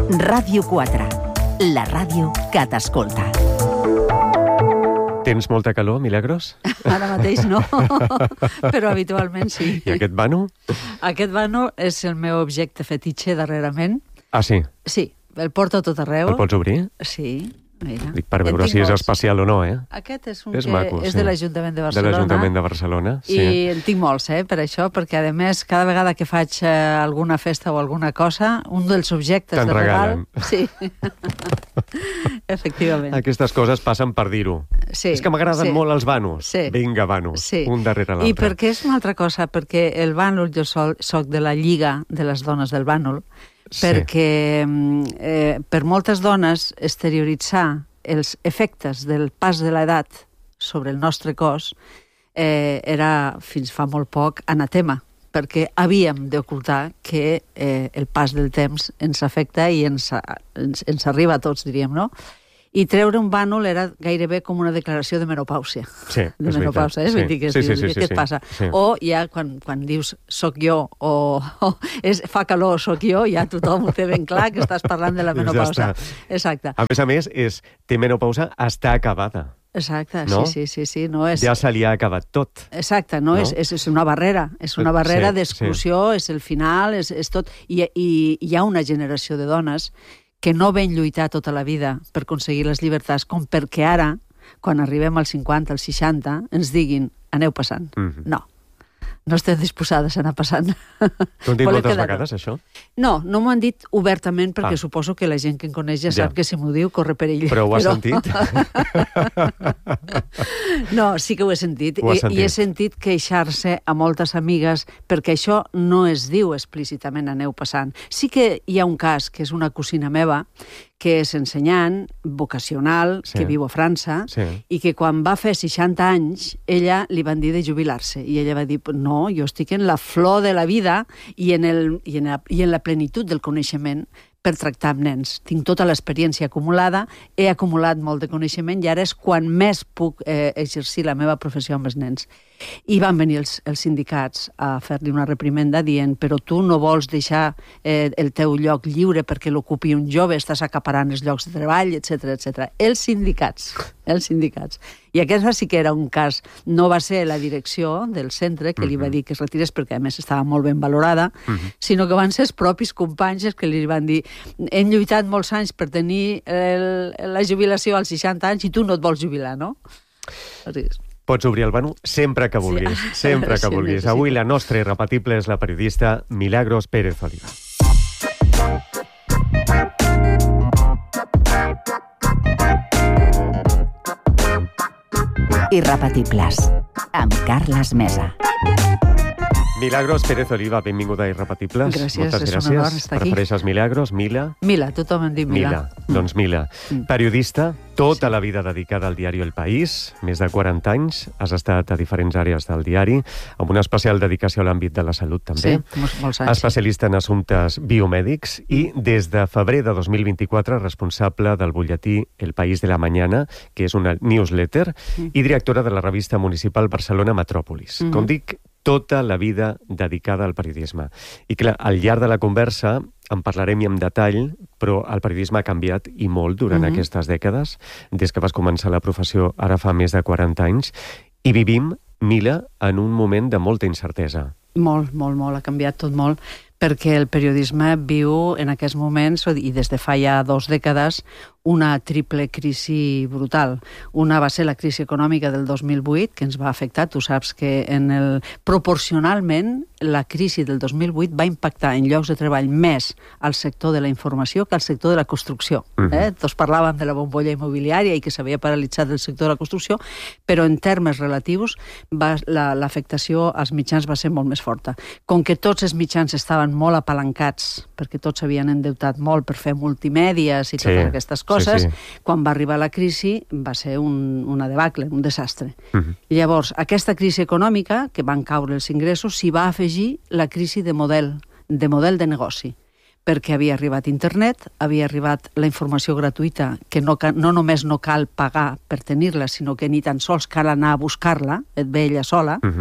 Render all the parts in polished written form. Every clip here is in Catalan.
Ràdio 4, la ràdio que t'escolta. Tens molta calor, Milagros? Ara mateix no, però habitualment sí. I aquest vano? Aquest vano és el meu objecte fetitxe darrerament. Ah, sí? Sí, el porto a tot arreu. El pots obrir? Sí. Mira. Dic per veure si és especial o no, eh? Aquest és un és que maco, és sí. de l'Ajuntament de Barcelona. De l'Ajuntament de Barcelona, sí. I en tinc molts, per això, perquè a més, cada vegada que faig alguna festa o alguna cosa, un dels objectes Te'n de regal... regalen. Sí, efectivament. Aquestes coses passen per dir-ho. Sí, És que m'agraden sí. molt els vanos. Sí. Vinga, vanos, Sí. un darrere l'altre. I perquè és una altra cosa, perquè el bànol, jo soc de la Lliga de les Dones del Bànol, Sí. perquè per moltes dones exterioritzar els efectes del pas de l'edat sobre el nostre cos era, fins fa molt poc, anatema, perquè havíem d'ocultar que el pas del temps ens afecta i ens arriba a tots, diríem, no? I treure un bànol era gairebé com una declaració de menopàusia. Sí, de menopàusia, és veritat. Dir, Sí. què et passa? Sí. O ja quan dius soc jo o fa calor, soc jo, ja tothom ho té ben clar que estàs parlant de la Dius, ja menopàusia. està. Exacte. A més, té menopausa, està acabada. Exacte, No? sí. No és... Ja se li ha acabat tot. Exacte, no? No? És una barrera. És una barrera Sí, d'exclusió, és el final, és tot. I hi ha una generació de dones que no ven lluitar tota la vida per aconseguir les llibertats, com perquè ara, quan arribem als 50, als 60, ens diguin, aneu passant. No estem disposades a anar passant. T'ho han dit moltes vegades, això? No m'ho han dit obertament, perquè suposo que la gent que em coneix ja sap que si m'ho diu corre perill. Però ho has sentit? No, sí que ho he sentit. I he sentit queixar-se a moltes amigues, perquè això no es diu explícitament aneu passant. Sí que hi ha un cas, que és una cosina meva, que és ensenyant, vocacional, que viu a França, i que quan va fer 60 anys, ella li van dir de jubilar-se. I ella va dir, no, jo estic en la flor de la vida i en la plenitud del coneixement per tractar amb nens. Tinc tota l'experiència acumulada, he acumulat molt de coneixement i ara és quan més puc exercir la meva professió amb els nens. I van venir els sindicats a fer-li una reprimenda dient, però tu no vols deixar el teu lloc lliure perquè l'ocupi un jove, estàs acaparant els llocs de treball, etc. Els sindicats. I aquest sí que era un cas, no va ser la direcció del centre que li va dir que es retirés perquè a més estava molt ben valorada, sinó que van ser els propis companys que li van dir hem lluitat molts anys per tenir la jubilació als 60 anys i tu no et vols jubilar, no? Pots obrir el vano sempre que vulguis, sempre que vulguis. Avui la nostra irrepetible és la periodista Milagros Pérez Oliva. Irrepetibles, amb Carles Mesa. Milagros Pérez Oliva, benvinguda a Irrepetibles. Gràcies, moltes és gràcies. un honor estar aquí. Prefereixes Milagros, Mila? Mila, tothom em diu Mila. Doncs Mila. Periodista, tota la vida dedicada al diari El País, més de 40 anys, has estat a diferents àrees del diari, amb una especial dedicació a l'àmbit de la salut, també. Sí, molts anys. Especialista en assumptes biomèdics i des de febrer de 2024 responsable del butlletí El País de la Mañana, que és una newsletter, i directora de la revista municipal Barcelona Metròpolis. Com dic, tota la vida dedicada al periodisme. I clar, al llarg de la conversa en parlarem i en detall, però el periodisme ha canviat i molt durant aquestes dècades, des que vas començar la professió ara fa més de 40 anys, i vivim, Mila, en un moment de molta incertesa. Molt, ha canviat tot molt, perquè el periodisme viu en aquests moments, i des de fa ja 2 dècades, una triple crisi brutal. Una va ser la crisi econòmica del 2008, que ens va afectar. Tu saps que proporcionalment la crisi del 2008 va impactar en llocs de treball més al sector de la informació que al sector de la construcció. Tots parlàvem de la bombolla immobiliària i que s'havia paralitzat el sector de la construcció, però en termes relatius l'afectació als mitjans va ser molt més forta. Com que tots els mitjans estaven molt apalancats, perquè tots s'havien endeutat molt per fer multimèdies i totes aquestes coses, quan va arribar la crisi va ser una debacle, un desastre. Llavors, aquesta crisi econòmica, que van caure els ingressos, s'hi va afegir la crisi de model de negoci, perquè havia arribat internet, havia arribat la informació gratuïta, que no només no cal pagar per tenir-la, sinó que ni tan sols cal anar a buscar-la, et ve ella sola,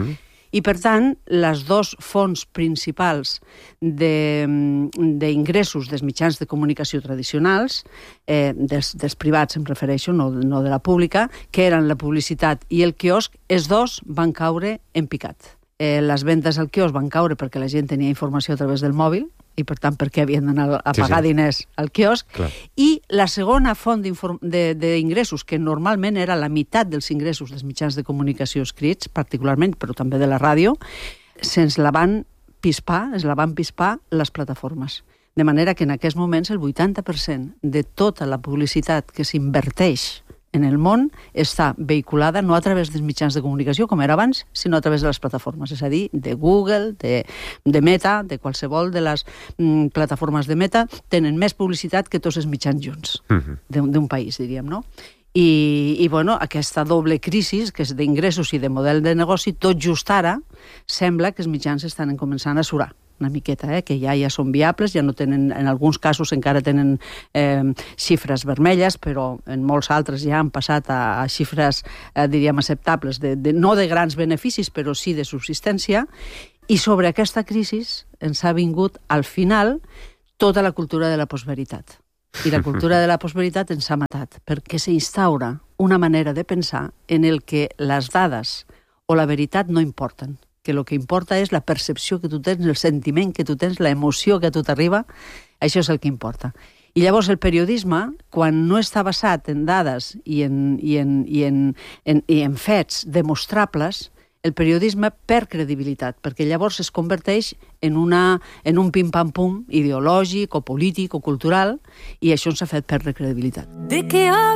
I, per tant, les dues fonts principals d'ingressos dels mitjans de comunicació tradicionals, dels privats em refereixo, no de la pública, que eren la publicitat i el quiosc, els dos van caure en picat. Les vendes al quiosc van caure perquè la gent tenia informació a través del mòbil, i per tant perquè havien d'anar a pagar diners al quiosc. Clar. I la segona font d'ingressos, que normalment era la meitat dels ingressos dels mitjans de comunicació escrits, particularment, però també de la ràdio, se'ns la van pispar les plataformes. De manera que en aquests moments el 80% de tota la publicitat que s'inverteix en el món està vehiculada no a través dels mitjans de comunicació, com era abans, sinó a través de les plataformes, és a dir, de Google, de Meta, de qualsevol de les plataformes de Meta, tenen més publicitat que tots els mitjans junts d'un país, diríem, no? I bueno, aquesta doble crisi, que és d'ingressos i de model de negoci, tot just ara sembla que els mitjans estan començant a surar una miqueta, que ja són viables, ja no tenen, en alguns casos encara tenen xifres vermelles, però en molts altres ja han passat a xifres, diríem, acceptables, no de grans beneficis, però sí de subsistència, i sobre aquesta crisi ens ha vingut al final tota la cultura de la postveritat. I la cultura de la postveritat ens ha matat, perquè s'instaura una manera de pensar en el que les dades o la veritat no importen, que el que importa és la percepció que tu tens, el sentiment que tu tens, l'emoció que a tu t'arriba, això és el que importa. I llavors el periodisme, quan no està basat en dades i en fets demostrables, el periodisme perd credibilitat, perquè llavors es converteix en un pim-pam-pum ideològic o polític o cultural, i això ens ha fet perdre credibilitat.